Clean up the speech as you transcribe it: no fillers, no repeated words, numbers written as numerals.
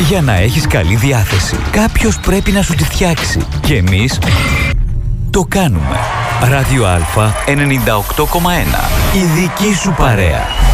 Για να έχεις καλή διάθεση, κάποιος πρέπει να σου τη φτιάξει. Και εμείς το κάνουμε. Ράδιο Α 98,1. Η δική σου παρέα.